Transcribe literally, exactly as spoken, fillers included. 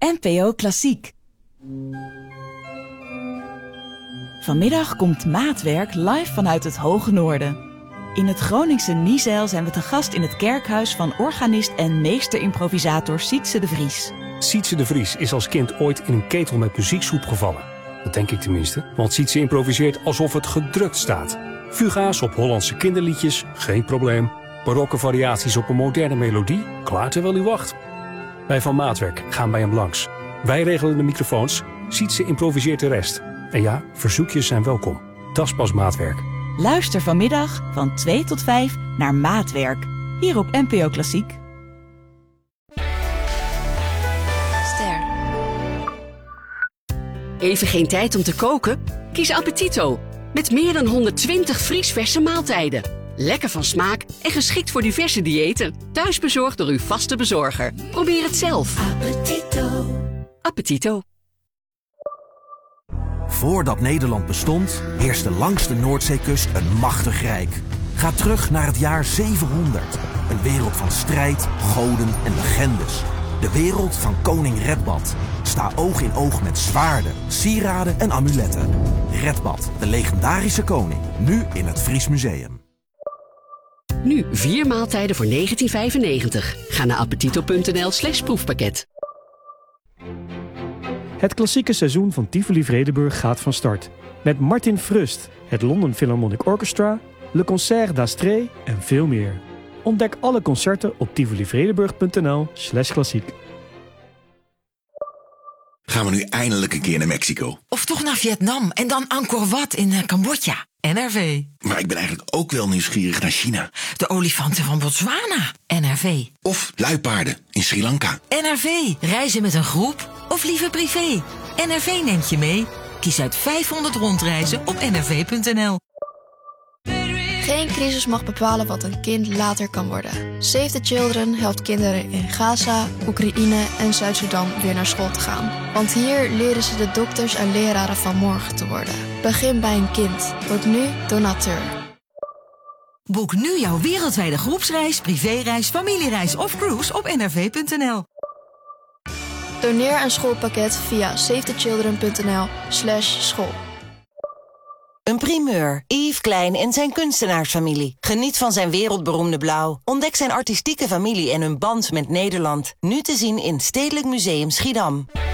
N P O Klassiek. Vanmiddag komt Maatwerk live vanuit het Hoge Noorden. In het Groningse Niezijl zijn we te gast in het kerkhuis van organist en meesterimprovisator Sietse de Vries. Sietse de Vries is als kind ooit in een ketel met muzieksoep gevallen. Dat denk ik tenminste, want Sietse improviseert alsof het gedrukt staat. Fuga's op Hollandse kinderliedjes, geen probleem. Barokke variaties op een moderne melodie, klaar terwijl u wacht. Wij van Maatwerk gaan bij hem langs. Wij regelen de microfoons, Sietse improviseert de rest. En ja, verzoekjes zijn welkom. Dat is pas Maatwerk. Luister vanmiddag van twee tot vijf naar Maatwerk. Hier op N P O Klassiek. Ster. Even geen tijd om te koken? Kies Appetito. Met meer dan honderdtwintig vriesverse maaltijden. Lekker van smaak en geschikt voor diverse diëten. Thuisbezorgd door uw vaste bezorger. Probeer het zelf. Appetito. Appetito. Voordat Nederland bestond, heerste langs de Noordzeekust een machtig rijk. Ga terug naar het jaar zevenhonderd. Een wereld van strijd, goden en legendes. De wereld van koning Redbad. Sta oog in oog met zwaarden, sieraden en amuletten. Redbad, de legendarische koning. Nu in het Fries Museum. Nu vier maaltijden voor negentien vijfennegentig. Ga naar appetito.nl slash proefpakket. Het klassieke seizoen van Tivoli Vredenburg gaat van start. Met Martin Frust, het London Philharmonic Orchestra, Le Concert d'Astrée en veel meer. Ontdek alle concerten op tivolivredenburg.nl slash klassiek. Gaan we nu eindelijk een keer naar Mexico? Of toch naar Vietnam en dan Angkor Wat in uh, Cambodja. N R V. Maar ik ben eigenlijk ook wel nieuwsgierig naar China. De olifanten van Botswana. N R V. Of luipaarden in Sri Lanka. N R V. Reizen met een groep of liever privé. N R V neemt je mee. Kies uit vijfhonderd rondreizen op n r v punt n l. Geen crisis mag bepalen wat een kind later kan worden. Save the Children helpt kinderen in Gaza, Oekraïne en Zuid-Sudan weer naar school te gaan. Want hier leren ze de dokters en leraren van morgen te worden. Begin bij een kind. Word nu donateur. Boek nu jouw wereldwijde groepsreis, privéreis, familiereis of cruise op n r v punt n l. Doneer een schoolpakket via savethechildren.nl slash school. Een primeur. Yves Klein en zijn kunstenaarsfamilie. Geniet van zijn wereldberoemde blauw. Ontdek zijn artistieke familie en hun band met Nederland. Nu te zien in Stedelijk Museum Schiedam.